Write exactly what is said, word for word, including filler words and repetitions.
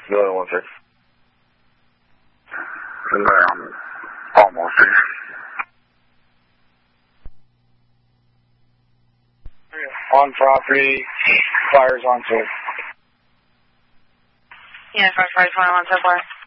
The other one, sir. Um, almost, sir. On property, fires on, sir. Yeah, five five one one, so far.